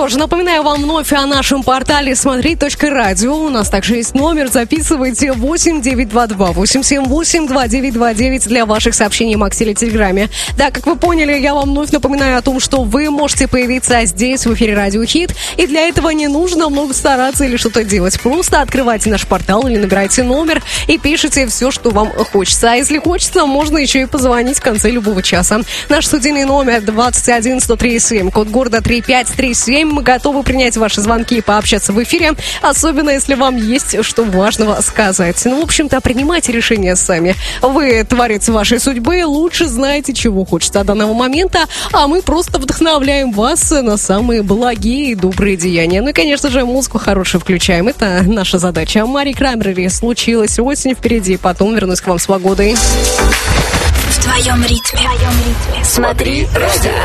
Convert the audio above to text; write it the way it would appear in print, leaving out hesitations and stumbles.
что ж, напоминаю вам вновь о нашем портале смотри.радио. У нас также есть номер, записывайте 8922-878-2929 для ваших сообщений в Макс или Телеграме. Да, как вы поняли, я вам вновь напоминаю о том, что вы можете появиться здесь, в эфире Радио Хит, и для этого не нужно много стараться или что-то делать. Просто открывайте наш портал или набирайте номер и пишите все, что вам хочется. А если хочется, можно еще и позвонить в конце любого часа. Наш студийный номер 21137, код города 3537. Мы готовы принять ваши звонки и пообщаться в эфире, особенно если вам есть что важного сказать. Ну, в общем-то, принимайте решения сами. Вы творец вашей судьбы, лучше знаете, чего хочется до данного момента, а мы просто вдохновляем вас на самые благие и добрые деяния. Ну и, конечно же, музыку хорошую включаем. Это наша задача. Мари Краймбрери, случилась осень впереди, потом вернусь к вам с погодой. В твоем ритме. Смотри радио.